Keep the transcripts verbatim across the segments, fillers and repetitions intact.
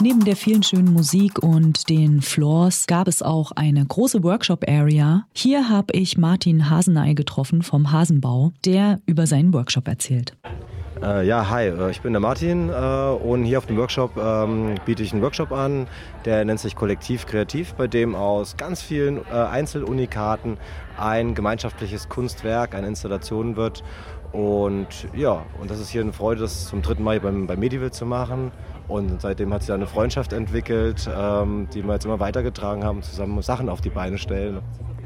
Neben der vielen schönen Musik und den Floors gab es auch eine große Workshop-Area. Hier habe ich Martin Haseney getroffen vom Hasenbau, der über seinen Workshop erzählt. Äh, ja, hi, ich bin der Martin äh, und hier auf dem Workshop ähm, biete ich einen Workshop an, der nennt sich Kollektiv Kreativ, bei dem aus ganz vielen äh, Einzelunikaten ein gemeinschaftliches Kunstwerk, eine Installation wird. Und ja, und das ist hier eine Freude, das zum dritten Mal beim, beim Medival zu machen. Und seitdem hat sich eine Freundschaft entwickelt, ähm, die wir jetzt immer weitergetragen haben, zusammen Sachen auf die Beine stellen.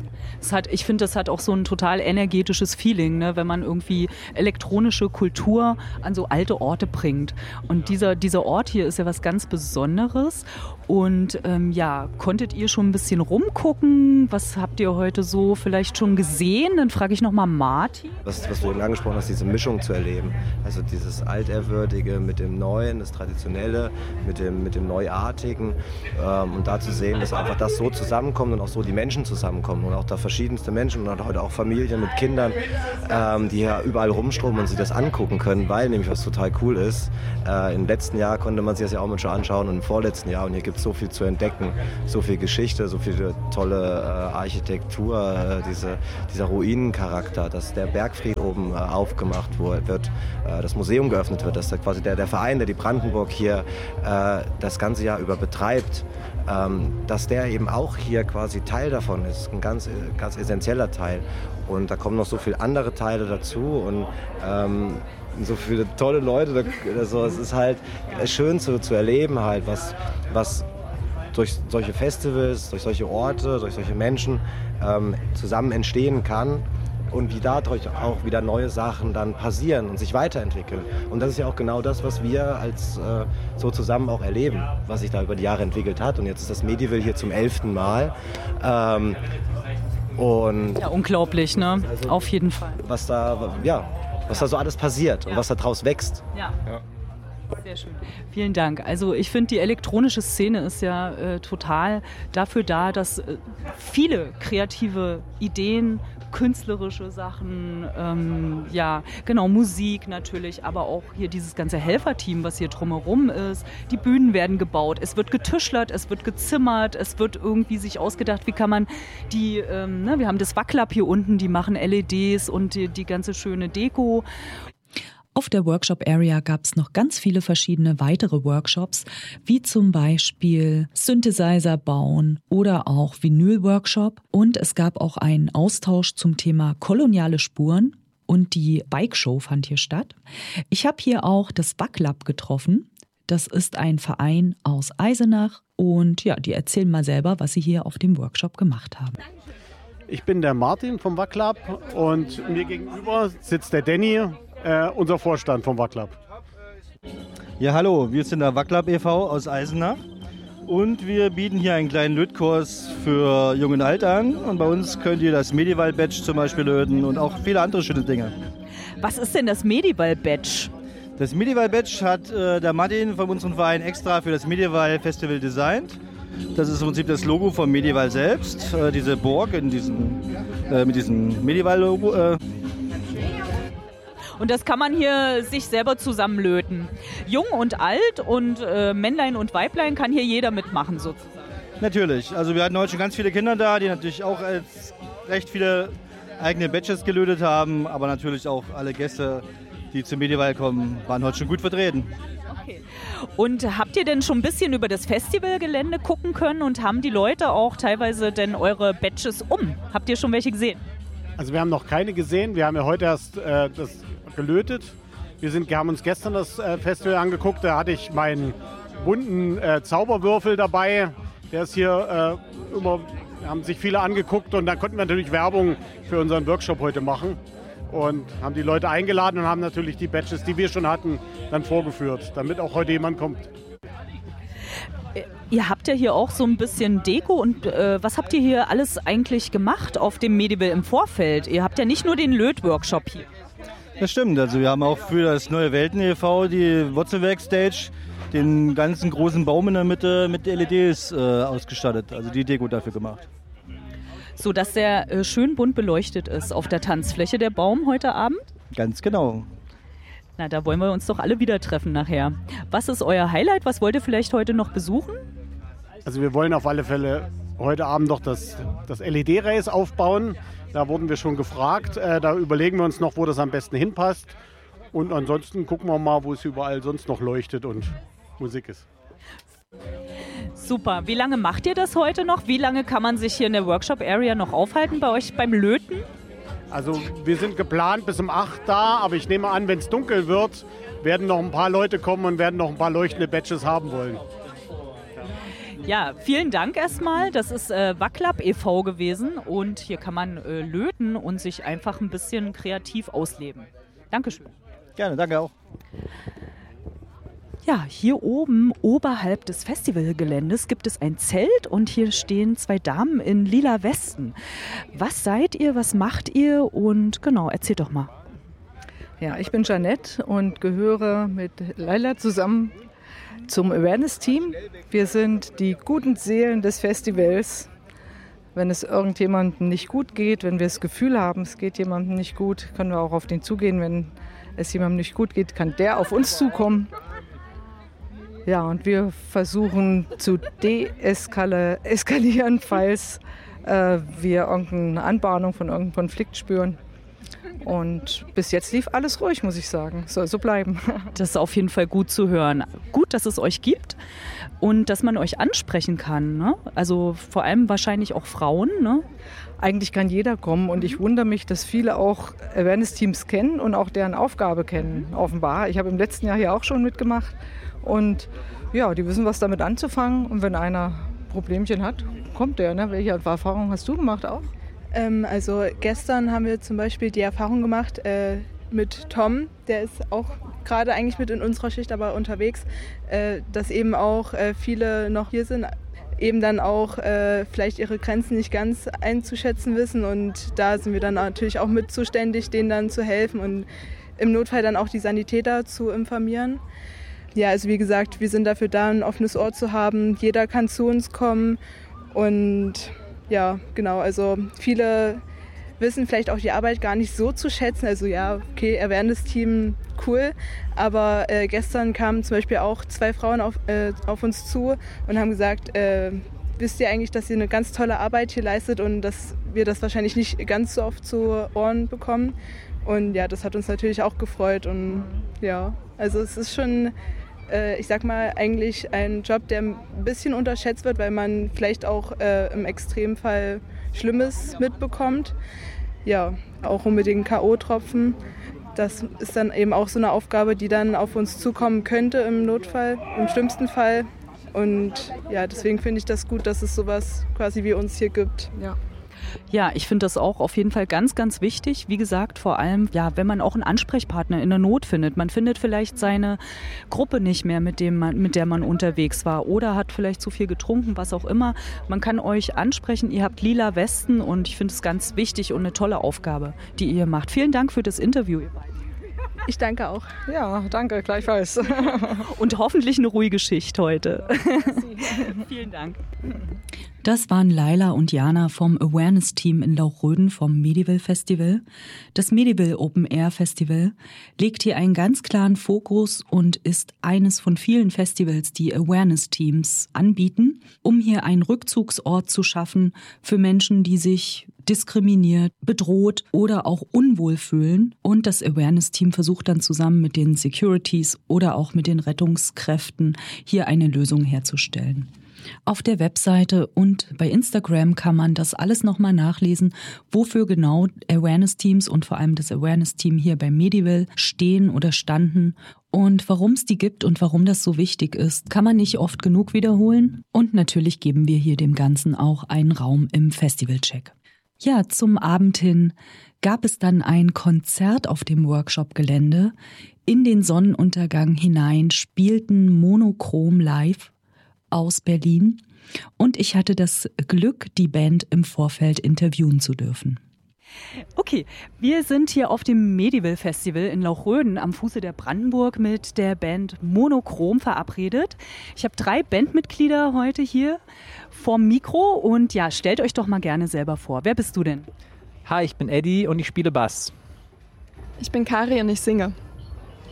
Es hat, ich finde, das hat auch so ein total energetisches Feeling, ne, wenn man irgendwie elektronische Kultur an so alte Orte bringt. Und dieser, dieser Ort hier ist ja was ganz Besonderes. Und ähm, ja, konntet ihr schon ein bisschen rumgucken? Was habt ihr heute so vielleicht schon gesehen? Dann frage ich nochmal Martin. Was, was du eben angesprochen hast, diese Mischung zu erleben. Also dieses Alterwürdige mit dem Neuen, das Traditionelle, mit dem, mit dem Neuartigen. Ähm, und da zu sehen, dass einfach das so zusammenkommt und auch so die Menschen zusammenkommen. Und auch da verschiedenste Menschen und heute auch Familien mit Kindern, ähm, die hier überall rumströmen und sich das angucken können, weil nämlich was total cool ist. Äh, im letzten Jahr konnte man sich das ja auch mal schon anschauen und im vorletzten Jahr. Und hier gibt es so viel zu entdecken, so viel Geschichte, so viel tolle äh, Architektur, äh, diese, dieser Ruinencharakter, dass der Bergfried oben äh, aufgemacht wird, äh, das Museum geöffnet wird, dass da quasi der, der Verein, der die Brandenburg hier äh, das ganze Jahr über betreibt, ähm, dass der eben auch hier quasi Teil davon ist, ein ganz, ganz essentieller Teil. Und da kommen noch so viele andere Teile dazu und ähm, so viele tolle Leute. Also es ist halt schön zu, zu erleben, halt, was, was durch solche Festivals, durch solche Orte, durch solche Menschen ähm, zusammen entstehen kann und wie dadurch auch wieder neue Sachen dann passieren und sich weiterentwickeln. Und das ist ja auch genau das, was wir als äh, so zusammen auch erleben, was sich da über die Jahre entwickelt hat. Und jetzt ist das Medival hier zum elften Mal. Ähm, und ja, unglaublich, ne? Also, auf jeden Fall. Was da, ja, was da so alles passiert und ja. was da draus wächst. Ja. ja. Sehr schön. Vielen Dank. Also ich finde, die elektronische Szene ist ja äh, total dafür da, dass äh, viele kreative Ideen, künstlerische Sachen, ähm, ja, genau, Musik natürlich, aber auch hier dieses ganze Helferteam, was hier drumherum ist. Die Bühnen werden gebaut, es wird getischlert, es wird gezimmert, es wird irgendwie sich ausgedacht, wie kann man die, ähm, ne, wir haben das Wacklab hier unten, die machen L E Ds und die, die ganze schöne Deko. Auf der Workshop-Area gab es noch ganz viele verschiedene weitere Workshops, wie zum Beispiel Synthesizer bauen oder auch Vinyl-Workshop. Und es gab auch einen Austausch zum Thema koloniale Spuren und die Bike-Show fand hier statt. Ich habe hier auch das Wacklab getroffen. Das ist ein Verein aus Eisenach und ja, die erzählen mal selber, was sie hier auf dem Workshop gemacht haben. Ich bin der Martin vom Wacklab und mir gegenüber sitzt der Danny, Äh, unser Vorstand vom Wacklab. Ja, hallo, wir sind der Wacklab e V aus Eisenach und wir bieten hier einen kleinen Lötkurs für Jung und Alt an und bei uns könnt ihr das Medival-Badge zum Beispiel löten und auch viele andere schöne Dinge. Was ist denn das Medival-Badge? Das Medival-Badge hat äh, der Martin von unserem Verein extra für das Medival-Festival designt. Das ist im Prinzip das Logo vom Medival selbst, äh, diese Burg in diesem, äh, mit diesem Medival-Logo. Äh, Und das kann man hier sich selber zusammenlöten. Jung und alt und äh, Männlein und Weiblein kann hier jeder mitmachen sozusagen. Natürlich. Also wir hatten heute schon ganz viele Kinder da, die natürlich auch als recht viele eigene Badges gelötet haben. Aber natürlich auch alle Gäste, die zum Medival kommen, waren heute schon gut vertreten. Okay. Und habt ihr denn schon ein bisschen über das Festivalgelände gucken können und haben die Leute auch teilweise denn eure Badges um? Habt ihr schon welche gesehen? Also wir haben noch keine gesehen. Wir haben ja heute erst äh, das gelötet. Wir sind, haben uns gestern das äh, Festival angeguckt. Da hatte ich meinen bunten äh, Zauberwürfel dabei. Der ist hier äh, immer, haben sich viele angeguckt und dann konnten wir natürlich Werbung für unseren Workshop heute machen und haben die Leute eingeladen und haben natürlich die Badges, die wir schon hatten, dann vorgeführt, damit auch heute jemand kommt. Ihr habt ja hier auch so ein bisschen Deko und äh, was habt ihr hier alles eigentlich gemacht auf dem Medival im Vorfeld? Ihr habt ja nicht nur den Lötworkshop hier. Das stimmt, also wir haben auch für das Neue Welten e V die Wurzelwerk-Stage, den ganzen großen Baum in der Mitte mit L E Ds äh, ausgestattet, also die Deko dafür gemacht. So dass der äh, schön bunt beleuchtet ist auf der Tanzfläche, der Baum heute Abend? Ganz genau. Na, da wollen wir uns doch alle wieder treffen nachher. Was ist euer Highlight? Was wollt ihr vielleicht heute noch besuchen? Also wir wollen auf alle Fälle heute Abend noch das, das L E D-Race aufbauen. Da wurden wir schon gefragt. Äh, da überlegen wir uns noch, wo das am besten hinpasst. Und ansonsten gucken wir mal, wo es überall sonst noch leuchtet und Musik ist. Super. Wie lange macht ihr das heute noch? Wie lange kann man sich hier in der Workshop-Area noch aufhalten bei euch beim Löten? Also wir sind geplant bis um acht da, aber ich nehme an, wenn es dunkel wird, werden noch ein paar Leute kommen und werden noch ein paar leuchtende Badges haben wollen. Ja, vielen Dank erstmal. Das ist äh, Wacklab e V gewesen und hier kann man äh, löten und sich einfach ein bisschen kreativ ausleben. Dankeschön. Gerne, danke auch. Ja, hier oben oberhalb des Festivalgeländes gibt es ein Zelt und hier stehen zwei Damen in lila Westen. Was seid ihr, was macht ihr und genau, erzählt doch mal. Ja, ich bin Jeanette und gehöre mit Laila zusammen zum Awareness-Team. Wir sind die guten Seelen des Festivals. Wenn es irgendjemandem nicht gut geht, wenn wir das Gefühl haben, es geht jemandem nicht gut, können wir auch auf den zugehen. Wenn es jemandem nicht gut geht, kann der auf uns zukommen. Ja, und wir versuchen zu deeskalieren, falls äh, wir irgendeine Anbahnung von irgendeinem Konflikt spüren. Und bis jetzt lief alles ruhig, muss ich sagen. Soll so bleiben. Das ist auf jeden Fall gut zu hören. Gut, dass es euch gibt und dass man euch ansprechen kann. Ne? Also vor allem wahrscheinlich auch Frauen. Ne? Eigentlich kann jeder kommen und ich wundere mich, dass viele auch Awareness-Teams kennen und auch deren Aufgabe kennen, offenbar. Ich habe im letzten Jahr hier auch schon mitgemacht und ja, die wissen, was damit anzufangen. Und wenn einer Problemchen hat, kommt der. Ne? Welche Erfahrung hast du gemacht auch? Ähm, also gestern haben wir zum Beispiel die Erfahrung gemacht äh, mit Tom, der ist auch gerade eigentlich mit in unserer Schicht aber unterwegs, äh, dass eben auch äh, viele noch hier sind, eben dann auch äh, vielleicht ihre Grenzen nicht ganz einzuschätzen wissen und da sind wir dann natürlich auch mit zuständig, denen dann zu helfen und im Notfall dann auch die Sanitäter zu informieren. Ja, also wie gesagt, wir sind dafür da, ein offenes Ohr zu haben, jeder kann zu uns kommen und ja, genau, also viele wissen vielleicht auch die Arbeit gar nicht so zu schätzen. Also ja, okay, Awareness-Team, cool. Aber äh, gestern kamen zum Beispiel auch zwei Frauen auf, äh, auf uns zu und haben gesagt, äh, wisst ihr eigentlich, dass ihr eine ganz tolle Arbeit hier leistet und dass wir das wahrscheinlich nicht ganz so oft zu Ohren bekommen. Und ja, das hat uns natürlich auch gefreut. Und ja, also es ist schon, äh, ich sag mal, eigentlich ein Job, der ein bisschen unterschätzt wird, weil man vielleicht auch äh, im Extremfall Schlimmes mitbekommt. Ja, auch mit den K O-Tropfen. Das ist dann eben auch so eine Aufgabe, die dann auf uns zukommen könnte im Notfall, im schlimmsten Fall. Und ja, deswegen finde ich das gut, dass es sowas quasi wie uns hier gibt. Ja. Ja, ich finde das auch auf jeden Fall ganz, ganz wichtig. Wie gesagt, vor allem, ja, wenn man auch einen Ansprechpartner in der Not findet. Man findet vielleicht seine Gruppe nicht mehr, mit dem man, mit der man unterwegs war oder hat vielleicht zu viel getrunken, was auch immer. Man kann euch ansprechen. Ihr habt lila Westen und ich finde es ganz wichtig und eine tolle Aufgabe, die ihr macht. Vielen Dank für das Interview, ihr beiden. Ich danke auch. Ja, danke, gleichfalls. Und hoffentlich eine ruhige Schicht heute. Vielen Dank. Das waren Laila und Jana vom Awareness-Team in Lauchröden vom Medieval Festival. Das Medieval Open Air Festival legt hier einen ganz klaren Fokus und ist eines von vielen Festivals, die Awareness-Teams anbieten, um hier einen Rückzugsort zu schaffen für Menschen, die sich diskriminiert, bedroht oder auch unwohl fühlen. Und das Awareness-Team versucht dann zusammen mit den Securities oder auch mit den Rettungskräften hier eine Lösung herzustellen. Auf der Webseite und bei Instagram kann man das alles nochmal nachlesen, wofür genau Awareness-Teams und vor allem das Awareness-Team hier beim Medieval stehen oder standen. Und warum es die gibt und warum das so wichtig ist, kann man nicht oft genug wiederholen. Und natürlich geben wir hier dem Ganzen auch einen Raum im Festivalcheck. Ja, zum Abend hin gab es dann ein Konzert auf dem Workshop-Gelände. In den Sonnenuntergang hinein spielten Monochrom live aus Berlin und ich hatte das Glück, die Band im Vorfeld interviewen zu dürfen. Okay, wir sind hier auf dem Medieval Festival in Lauchröden am Fuße der Brandenburg mit der Band Monochrom verabredet. Ich habe drei Bandmitglieder heute hier vorm Mikro und ja, stellt euch doch mal gerne selber vor. Wer bist du denn? Hi, ich bin Eddie und ich spiele Bass. Ich bin Kari und ich singe.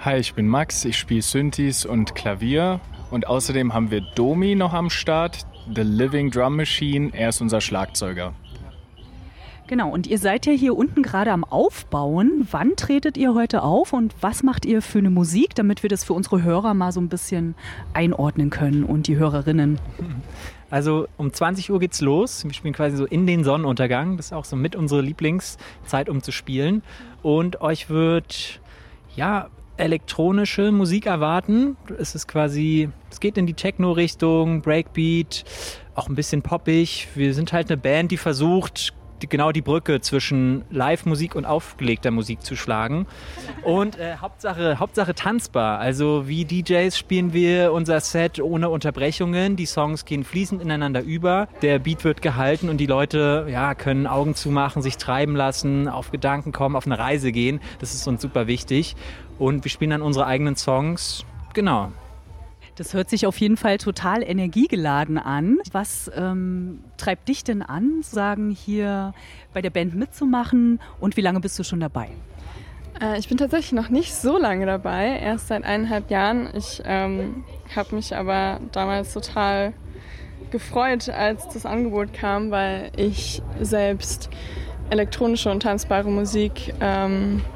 Hi, ich bin Max, ich spiele Synthes und Klavier und außerdem haben wir Domi noch am Start, The Living Drum Machine, er ist unser Schlagzeuger. Genau, und ihr seid ja hier unten gerade am Aufbauen. Wann tretet ihr heute auf und was macht ihr für eine Musik, damit wir das für unsere Hörer mal so ein bisschen einordnen können und die Hörerinnen? Also um zwanzig Uhr geht's los. Wir spielen quasi so in den Sonnenuntergang. Das ist auch so mit unsere Lieblingszeit, um zu spielen. Und euch wird, ja, elektronische Musik erwarten. Es ist quasi, es geht in die Techno-Richtung, Breakbeat, auch ein bisschen poppig. Wir sind halt eine Band, die versucht, die, genau die Brücke zwischen Live-Musik und aufgelegter Musik zu schlagen. Und äh, Hauptsache, Hauptsache tanzbar. Also wie D Js spielen wir unser Set ohne Unterbrechungen. Die Songs gehen fließend ineinander über. Der Beat wird gehalten und die Leute ja, können Augen zumachen, sich treiben lassen, auf Gedanken kommen, auf eine Reise gehen. Das ist uns super wichtig. Und wir spielen dann unsere eigenen Songs. Genau. Das hört sich auf jeden Fall total energiegeladen an. Was ähm, treibt dich denn an, sagen hier bei der Band mitzumachen und wie lange bist du schon dabei? Äh, ich bin tatsächlich noch nicht so lange dabei, erst seit eineinhalb Jahren. Ich ähm, habe mich aber damals total gefreut, als das Angebot kam, weil ich selbst elektronische und tanzbare Musik ähm,